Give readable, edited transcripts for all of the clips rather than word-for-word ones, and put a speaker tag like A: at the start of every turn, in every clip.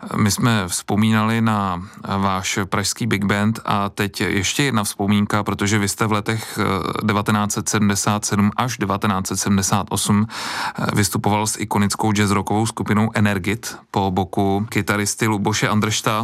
A: My jsme vzpomínali na váš pražský big band a teď ještě jedna vzpomínka, protože vy jste v letech 1977 až 1978 vystupoval s ikonickou jazzrockovou skupinou Energit po boku kytaristy Luboše Andršta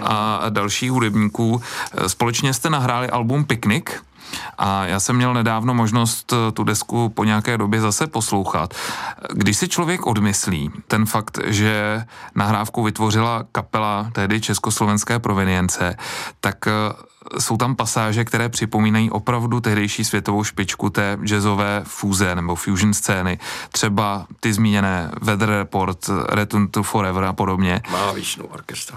A: a dalších hudebníků. Společně jste nahráli album Piknik a já jsem měl nedávno možnost tu desku po nějaké době zase poslouchat. Když si člověk odmyslí ten fakt, že nahrávku vytvořila kapela tehdy československé provenience, tak jsou tam pasáže, které připomínají opravdu tehdejší světovou špičku té jazzové fúze nebo fusion scény. Třeba ty zmíněné Weather Report, Return to Forever a podobně.
B: Mahavishnu orchestra.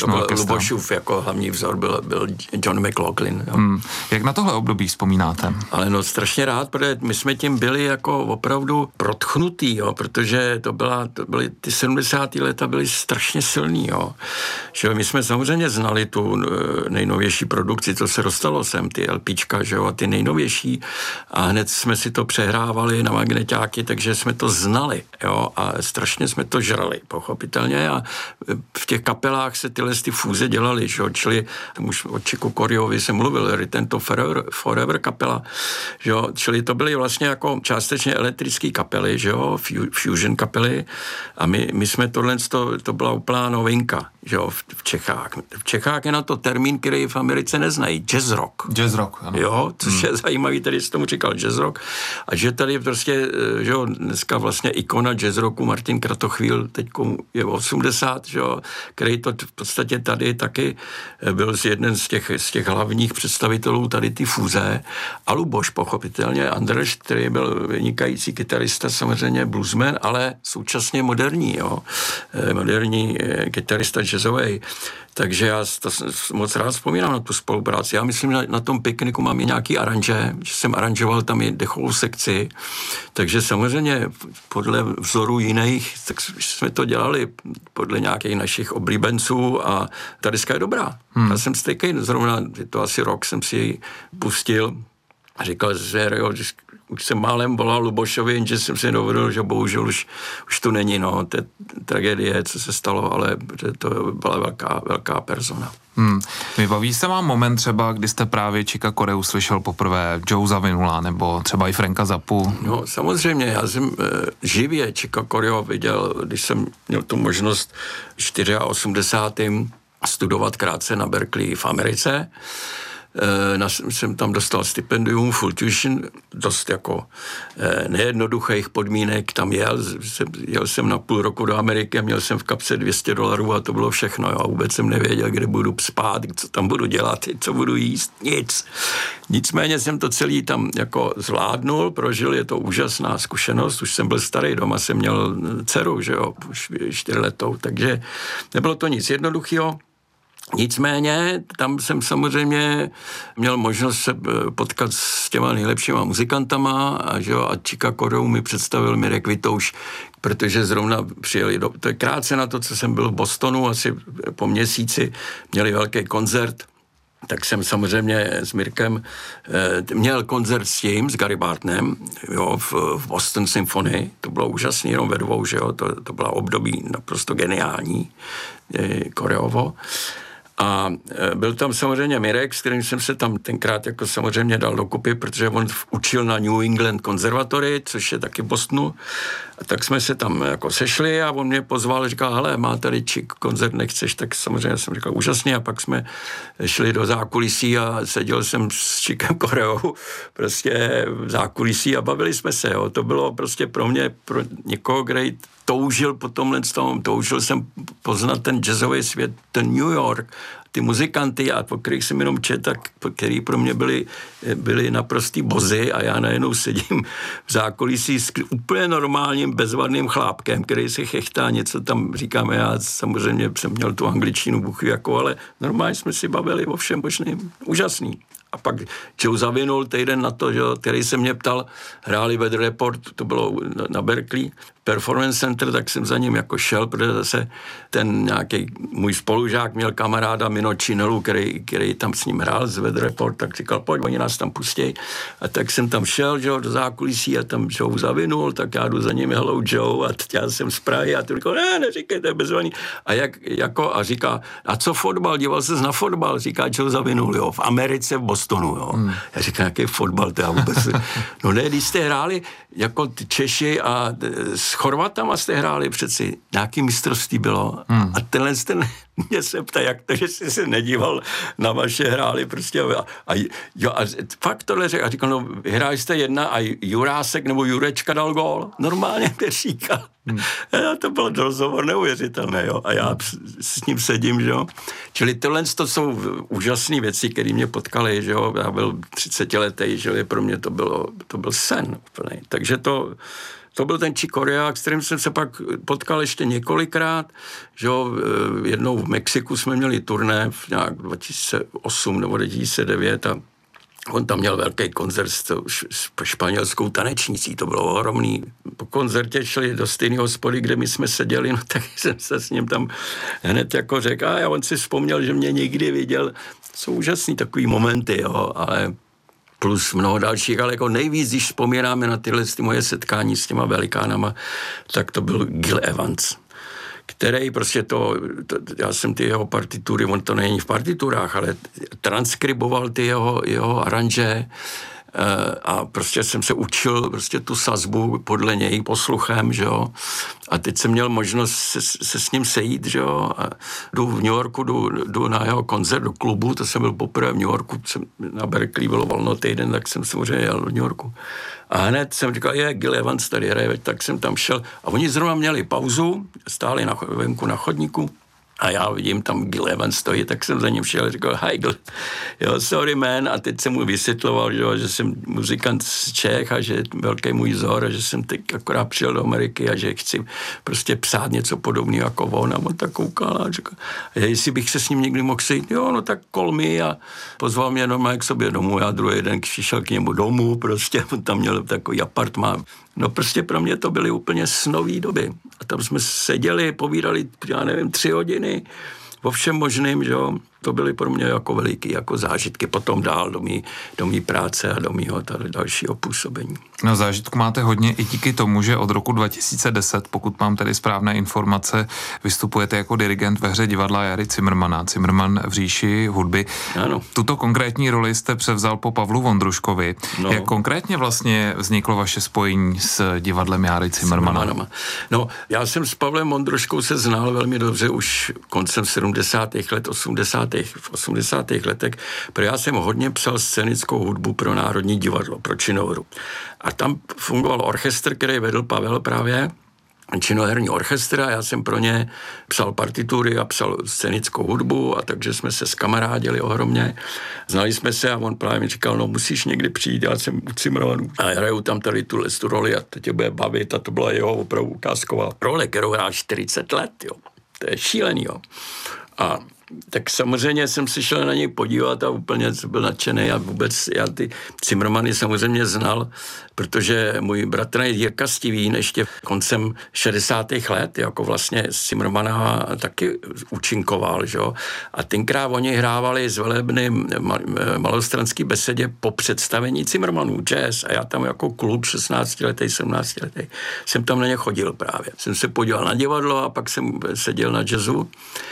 A: Lubošův
B: jako hlavní vzor byl John McLaughlin.
A: Jak na tohle období vzpomínáte?
B: Ale no strašně rád, protože my jsme tím byli jako opravdu protchnutý, jo, protože to byly ty 70. léta byly strašně silný, jo. Že my jsme samozřejmě znali tu nejnovější produkci, co se dostalo sem, ty LPčka, že jo, a ty nejnovější a hned jsme si to přehrávali na magneťáky, takže jsme to znali, jo, a strašně jsme to žrali, pochopitelně, a v těch kapelách se ty fúze dělaly, že jo, čili už o Chico Coreovi jsem mluvil, Return to Forever kapela, že jo, čili to byly vlastně jako částečně elektrické kapely, že jo, fusion kapely a my jsme to byla úplná novinka, že jo, v Čechách. V Čechách je na to termín, který v Americe neznají, jazz rock.
A: Jazz rock, ano.
B: Jo, což je zajímavý, tady se tomu říkal jazz rock a že tady prostě, že jo, dneska vlastně ikona jazz rocku Martin Kratochvíl, teďko je 80, že jo, který to v podstatě tady taky byl jeden z těch hlavních představitelů tady ty fúze a Luboš, pochopitelně, Andrš, který byl vynikající kytarista, samozřejmě bluesman, ale současně moderní, jo, moderní kytarista jazzovej. Takže já to moc rád vzpomínám na tu spolupráci. Já myslím, že na tom Pikniku mám i nějaký aranže, že jsem aranžoval tam i dechovou sekci, takže samozřejmě podle vzoru jiných, tak jsme to dělali podle nějakých našich oblíbenců a ta deska je dobrá. Já jsem stejkej, zrovna, to asi rok jsem si ji pustil a říkal, že jo, už jsem málem volal Lubošovi, jenže jsem si dovedl, že bohužel už tu není, no, to je tragédie, co se stalo, ale to byla velká persona.
A: Vybaví se vám moment třeba, kdy jste právě Chica Coreu slyšel poprvé, Joe Zawinula, nebo třeba i Franka Zappu?
B: No, samozřejmě, já jsem živě Chica Coreu viděl, když jsem měl tu možnost v 84. studovat krátce na Berkeley v Americe. Jsem tam dostal stipendium, full tuition, dost jako nejednoduchých podmínek tam jel jsem na půl roku do Ameriky a měl jsem v kapse $200 a to bylo všechno, jo, a vůbec jsem nevěděl, kde budu spát, co tam budu dělat, co budu jíst, nic. Nicméně jsem to celý tam jako zvládnul, prožil, je to úžasná zkušenost, už jsem byl starý, doma jsem měl dceru, že jo, už 4letou, takže nebylo to nic jednoduchého. Nicméně, tam jsem samozřejmě měl možnost se potkat s těma nejlepšíma muzikantama a Chica Coreu mi představil Mirek Vitouš, protože zrovna přijeli to je krátce na to, co jsem byl v Bostonu, asi po měsíci, měli velký koncert, tak jsem samozřejmě s Mirkem měl koncert s tím, s Gary Bartonem, jo, v Boston Symphony, to bylo úžasný, jenom ve dvou, že jo, to byla období naprosto geniální, Coreovo. A byl tam samozřejmě Mirek, s kterým jsem se tam tenkrát jako samozřejmě dal dokupy, protože on učil na New England konzervatory, což je taky v Bostonu. A tak jsme se tam jako sešli a on mě pozval, říkal, hele, má tady koncert, nechceš, tak samozřejmě jsem říkal, úžasně. A pak jsme šli do zákulisí a seděl jsem s Chicem Coreou prostě v zákulisí a bavili jsme se, jo. To bylo prostě pro mě, pro někoho, kdo toužil po tomhle tom, toužil jsem poznat ten jazzový svět, ten New York, ty muzikanty, a po kterých jsem jenom četl, který pro mě byli naprostý bozy a já najednou sedím v zákulisí s úplně normálním, bezvadným chlápkem, který si chechtá, něco tam říkáme, já samozřejmě jsem měl tu angličtinu buchy jako, ale normálně jsme si bavili o všem možným, úžasný. A pak Joe Zawinul týden na to, že, který se mě ptal, hráli Weather Report, to bylo na Berkeley, Performance Center, tak jsem za ním jako šel, protože zase ten nějaký můj spolužák měl kamaráda Mino Činelu, který tam s ním hrál z Weather Report, tak říkal, pojď, oni nás tam pustí. A tak jsem tam šel, že, do zákulisí a tam Joe zavinul, tak já jdu za ním, hello Joe, a já jsem z Prahy a tu říkal, ne, neříkejte bezvaný. A říká, a co fotbal, díval ses na fotbal, říká Joe zavinul, jo, v Americe, v Bostonu, jo. Já říkám, jaký fotbal, to já vůbec, no ne, když jste hráli jako Češi a s Chorvatama jste hráli přeci, nějaký mistrovství bylo a tenhle mě se ptá, jak to, že jsi se nedíval na vaše hráli prostě a fakt tohle řekl a říkal, no hráli jste jedna a Jurásek nebo Jurečka dal gól, normálně to říkal. A to byl rozhovor neuvěřitelný, jo, a já s ním sedím, že jo. Čili tohle to jsou úžasné věci, které mě potkaly, že jo, já byl 30letý, že jo, pro mě to byl sen úplný. Takže to byl ten Chick Corea, s kterým jsem se pak potkal ještě několikrát, že jo, jednou v Mexiku jsme měli turné v nějak 2008 nebo 2009 a on tam měl velký koncert s španělskou tanečnicí, to bylo ohromný. Po koncertě šli do stejné hospody, kde my jsme seděli, no tak jsem se s ním tam hned jako řekl, a on si vzpomněl, že mě někdy viděl. Jsou úžasný takový momenty, jo, ale plus mnoho dalších, ale jako nejvíc, když vzpomínáme na tyhle moje setkání s těma velikánama, tak to byl Gil Evans, který prostě já jsem ty jeho partitury, on to není v partiturách, ale transkriboval ty jeho aranže a prostě jsem se učil prostě tu sazbu podle něj posluchem, že jo. A teď jsem měl možnost se s ním sejít, že jo. A jdu v New Yorku, jdu na jeho koncert do klubu, to jsem byl poprvé v New Yorku, na Berkeley bylo volno týden, tak jsem samozřejmě jel do New Yorku. A hned jsem říkal, Gil Evans tady hraje, tak jsem tam šel. A oni zrovna měli pauzu, stáli venku na chodníku. A já vidím, tam Gil Evans stojí, tak jsem za ním šel a říkal, hi Gil, jo, sorry man, a teď jsem mu vysvětloval, že jsem muzikant z Čech a že je velký můj vzor a že jsem teď akorát přijel do Ameriky a že chci prostě psát něco podobného jako on a on tak koukal a říkal, jestli bych se s ním někdy mohl sejít, jo, no tak call me a pozval mě normálně k sobě domů, já druhý den přišel k němu domů, prostě on tam měl takový apartmán. No prostě pro mě to byly úplně snový doby. A tam jsme seděli, povídali, já nevím, 3 hodiny o všem možným, že jo. To byly pro mě jako veliký jako zážitky. Potom dál do mý práce a do mýho dalšího působení.
A: No zážitku máte hodně i díky tomu, že od roku 2010, pokud mám tedy správné informace, vystupujete jako dirigent ve hře divadla Jary Cimrmana, Cimrman v říši hudby.
B: Ano.
A: Tuto konkrétní roli jste převzal po Pavlu Vondruškovi. No. Jak konkrétně vlastně vzniklo vaše spojení s divadlem Jary Cimrmana?
B: No, já jsem s Pavlem Vondruškou se znal velmi dobře už koncem 70. let, 80. v 80. letech, protože já jsem hodně psal scénickou hudbu pro Národní divadlo, pro činohru. A tam fungoval orchestr, který vedl Pavel právě, činoherní orchestr, a já jsem pro ně psal partitury a psal scénickou hudbu, a takže jsme se skamarádili ohromně. Znali jsme se a on právě mi říkal, no musíš někdy přijít, já jsem u Cimrmanů a hraju tam tady tu roli a to tě bude bavit, a to byla jeho opravdu ukázková role, kterou hrál 40 let, jo. To je šílený, jo. A tak samozřejmě jsem se šel na něj podívat a úplně byl nadšený a vůbec já ty Cimrmany samozřejmě znal, protože můj bratr Jirka Stivín ještě koncem 60. let jako vlastně s Cimrmana taky účinkoval, že jo. A tenkrát oni hrávali s Velebným Malostranský besedě po představení Cimrmanů, jazz, a já tam jako kluk 16letý, 17letý jsem tam na ně chodil právě. Jsem se podíval na divadlo a pak jsem seděl na jazzu.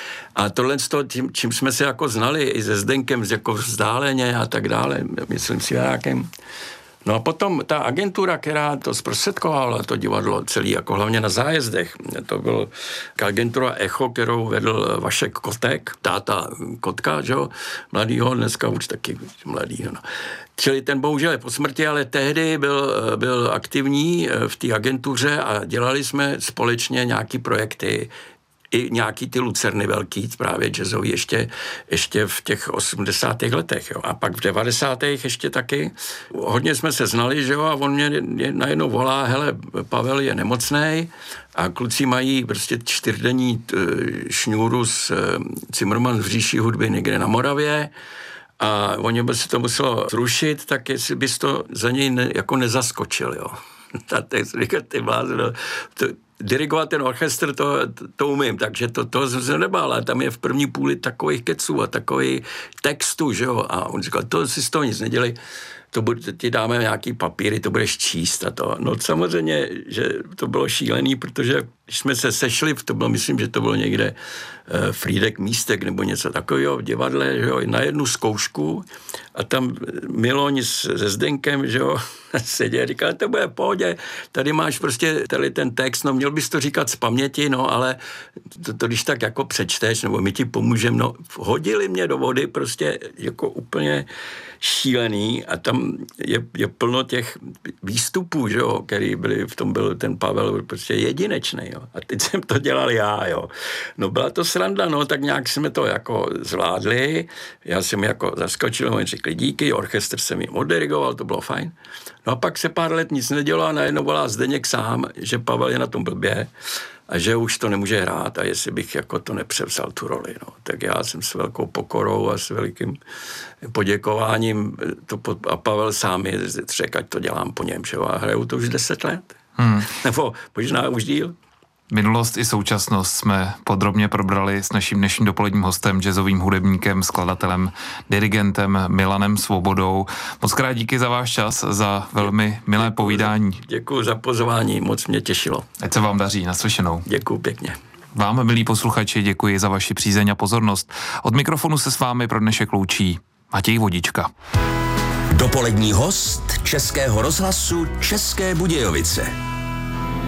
B: A tohle z toho, čím jsme se jako znali i se Zdenkem, jako vzdáleně a tak dále, myslím si Jarákem. No a potom ta agentura, která to zprostředkovala, to divadlo celý, jako hlavně na zájezdech, to byl agentura Echo, kterou vedl Vašek Kotek, táta Kotka, že jo, mladýho, dneska už taky mladýho, no. Čili ten bohužel je po smrti, ale tehdy byl aktivní v té agentuře a dělali jsme společně nějaký projekty, i nějaký ty lucerny velký, právě jazzový, ještě v těch 80. letech, jo. A pak v 90. ještě taky. Hodně jsme se znali, že jo, a on mě najednou volá, hele, Pavel je nemocnej a kluci mají prostě 4denní šňůru s Cimrman v říši hudby někde na Moravě a oni by se to muselo zrušit, tak jestli bys to za něj jako nezaskočil, jo. A teď říká, ty blázno, dirigovat ten orchestr, to umím, takže to jsem se nebál, ale tam je v první půli takových keců a takových textů, že jo, a on říkal, to si z toho nic nedělej, ti dáme nějaký papíry, to budeš číst a to. No samozřejmě, že to bylo šílený, protože když jsme se sešli, to bylo, myslím, že to bylo někde Frýdek Místek nebo něco takového v divadle, že jo, na jednu zkoušku a tam Miloň se Zdenkem, že jo, seděl, říkal, to bude v pohodě, tady máš prostě tady ten text, no měl bys to říkat z paměti, no ale to když tak jako přečteš, nebo my ti pomůžeme, no hodili mě do vody prostě jako úplně šílený a tam je plno těch výstupů, že jo, který byly, v tom byl ten Pavel prostě jedinečný, jo. A teď jsem to dělal já, jo. No byla to sranda, no, tak nějak jsme to jako zvládli, já jsem jako zaskočil, oni řekli díky, orchestr jsem jim oddirigoval, to bylo fajn. No a pak se pár let nic nedělo a najednou volá Zdeněk sám, že Pavel je na tom blbě a že už to nemůže hrát a jestli bych jako to nepřevzal tu roli, no. Tak já jsem s velkou pokorou a s velikým poděkováním a Pavel sám je řekl, ať to dělám po něm, že jo, a hraju to už 10 let. Nebo možná už díl.
A: Minulost i současnost jsme podrobně probrali s naším dnešním dopoledním hostem, jazzovým hudebníkem, skladatelem, dirigentem Milanem Svobodou. Moc krát díky za váš čas, za velmi milé povídání.
B: Děkuji za pozvání, moc mě těšilo.
A: Ať se vám daří, naslyšenou.
B: Děkuji pěkně.
A: Vám, milí posluchači, děkuji za vaši přízeň a pozornost. Od mikrofonu se s vámi pro dnešek loučí Matěj Vodička.
C: Dopolední host Českého rozhlasu České Budějovice.